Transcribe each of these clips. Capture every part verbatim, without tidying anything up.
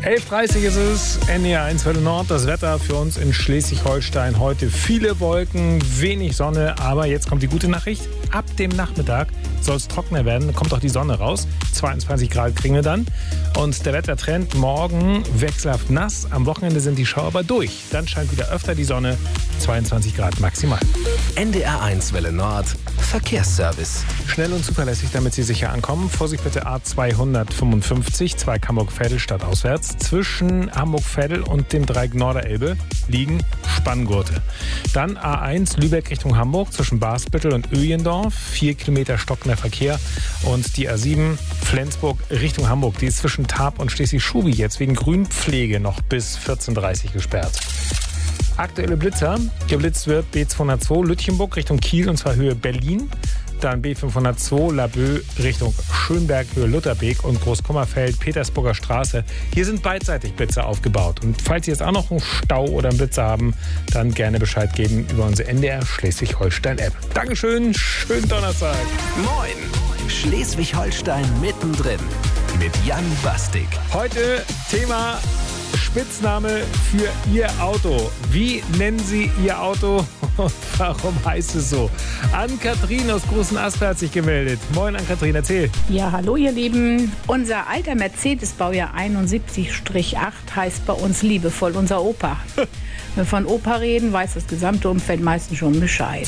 elf Uhr dreißig ist es, N D R eins Welle Nord. Das Wetter für uns in Schleswig-Holstein heute viele Wolken, wenig Sonne. Aber jetzt kommt die gute Nachricht. Ab dem Nachmittag soll es trockener werden. Dann kommt auch die Sonne raus. zweiundzwanzig Grad kriegen wir dann. Und der Wettertrend morgen wechselhaft nass. Am Wochenende sind die Schauer aber durch. Dann scheint wieder öfter die Sonne. zweiundzwanzig Grad maximal. N D R eins Welle Nord. Verkehrsservice. Schnell und zuverlässig, damit Sie sicher ankommen. Vorsicht bitte A zweihundertfünfundfünfzig, Zweig Hamburg-Veddel stadtauswärts. Zwischen Hamburg-Veddel und dem Dreieck Norderelbe liegen Spanngurte. Dann A eins Lübeck Richtung Hamburg zwischen Basbüttel und Öjendorf. Vier Kilometer stockender Verkehr. Und die A sieben Flensburg Richtung Hamburg. Die ist zwischen Tarp und Schleswig-Schubi jetzt wegen Grünpflege noch bis vierzehn Uhr dreißig gesperrt. Aktuelle Blitzer. Geblitzt wird B zweihundertzwei Lütchenburg Richtung Kiel und zwar Höhe Berlin. Dann B fünfhundertzwei Laboe Richtung Schönberg, Höhe Lutherbeek und Großkummerfeld, Petersburger Straße. Hier sind beidseitig Blitzer aufgebaut. Und falls Sie jetzt auch noch einen Stau oder einen Blitzer haben, dann gerne Bescheid geben über unsere N D R Schleswig-Holstein-App. Dankeschön, schönen Donnerstag. Moin, Schleswig-Holstein mittendrin mit Jan Bastik. Heute Thema Spitzname für Ihr Auto. Wie nennen Sie Ihr Auto und warum heißt es so? Ann-Kathrin aus Großen Asper hat sich gemeldet. Moin Ann-Kathrin, erzähl. Ja, hallo ihr Lieben. Unser alter Mercedes Baujahr einundsiebzig acht heißt bei uns liebevoll unser Opa. Wenn wir von Opa reden, weiß das gesamte Umfeld meistens schon Bescheid.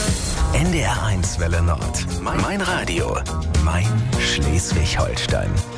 N D R eins Welle Nord. Mein Radio. Mein Schleswig-Holstein.